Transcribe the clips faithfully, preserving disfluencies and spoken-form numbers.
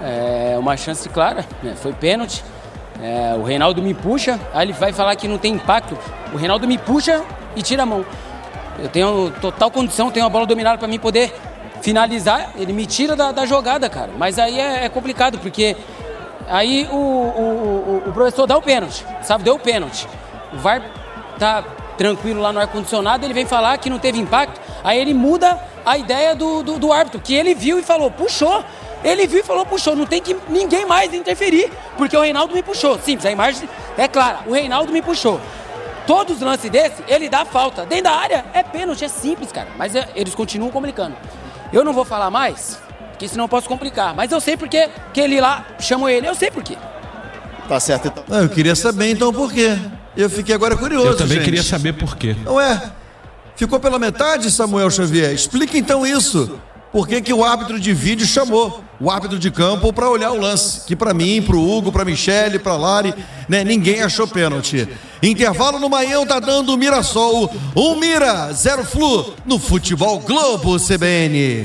é uma chance clara, né? Foi pênalti. É, o Reinaldo me puxa, aí ele vai falar que não tem impacto. O Reinaldo me puxa e tira a mão. Eu tenho total condição, tenho a bola dominada para mim poder finalizar. Ele me tira da, da jogada, cara. Mas aí é, é complicado, porque aí o, o, o, o professor dá o pênalti, sabe? Deu o pênalti. O V A R tá tranquilo lá no ar-condicionado, ele vem falar que não teve impacto. Aí ele muda a ideia do, do, do árbitro, que ele viu e falou, puxou. Ele viu e falou, puxou, não tem que ninguém mais interferir, porque o Reinaldo me puxou. Simples, a imagem é clara, o Reinaldo me puxou. Todos os lances desse, ele dá falta. Dentro da área, é pênalti, é simples, cara. Mas é, eles continuam complicando. Eu não vou falar mais, porque senão eu posso complicar. Mas eu sei porque que ele lá chamou ele, eu sei por quê. Tá certo, então. Ah, eu queria saber, então, por quê. Eu fiquei agora curioso, Eu também gente. queria saber por quê. Ué, ficou pela metade, Samuel Xavier? Explica então isso. Por que que o árbitro de vídeo chamou o árbitro de campo para olhar o lance? Que para mim, pro Hugo, pra Michele, pra Lari, né, ninguém achou pênalti. Intervalo no Maião tá dando o Mirassol. Um Mira, zero Flu no Futebol Globo C B N.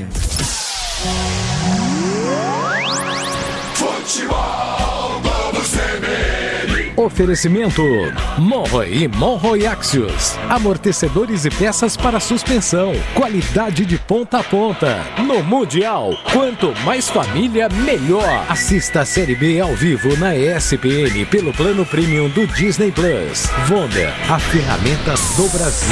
Futebol Globo C B N. Oferecimento Monroe e Monroe Axios. Amortecedores e peças para suspensão. Qualidade de ponta a ponta. No Mundial, quanto mais família, melhor. Assista a Série B ao vivo na E S P N pelo plano premium do Disney Plus. Vonda, a ferramenta do Brasil.